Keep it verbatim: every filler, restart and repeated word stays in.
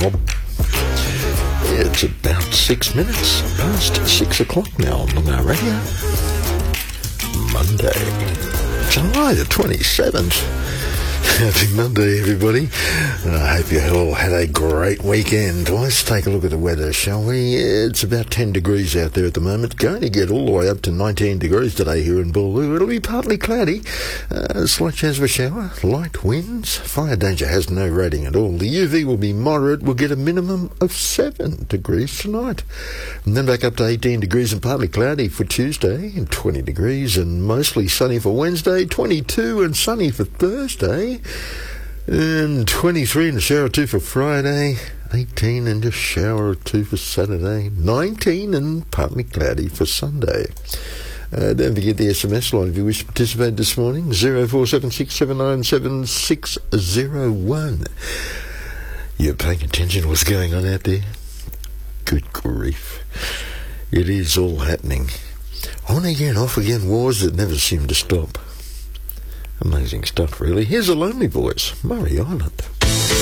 Rob. It's about six minutes past six o'clock now on Long R Radio. Monday, July the twenty-seventh. Happy Monday, everybody. I hope you all had a great weekend. Let's take a look at the weather, shall we? It's about ten degrees out there at the moment. Going to get all the way up to nineteen degrees today here in Bullaloo. It'll be partly cloudy. Uh, a slight chance of a shower. Light winds. Fire danger has no rating at all. The U V will be moderate. We'll get a minimum of seven degrees tonight. And then back up to eighteen degrees and partly cloudy for Tuesday. And twenty degrees and mostly sunny for Wednesday. twenty-two and sunny for Thursday. And twenty-three and a shower or two for Friday, eighteen and a shower or two for Saturday, nineteen and partly cloudy for Sunday. Uh, don't forget the S M S line if you wish to participate this morning, zero four seven six seven nine seven six zero one. You're paying attention to what's going on out there? Good grief. It is all happening. On again, off again, wars that never seem to stop. Amazing stuff, really. Here's a lonely voice, Murray Island.